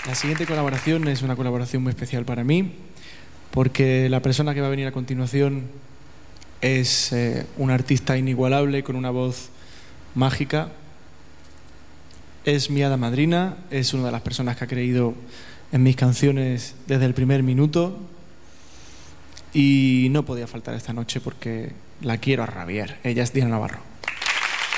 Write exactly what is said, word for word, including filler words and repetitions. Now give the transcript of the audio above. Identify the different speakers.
Speaker 1: La siguiente colaboración es una colaboración muy especial para mí, porque la persona que va a venir a continuación es eh, un artista inigualable con una voz mágica. Es mi hada madrina, es una de las personas que ha creído en mis canciones desde el primer minuto y no podía faltar esta noche porque la quiero a rabiar. Ella es Diana Navarro.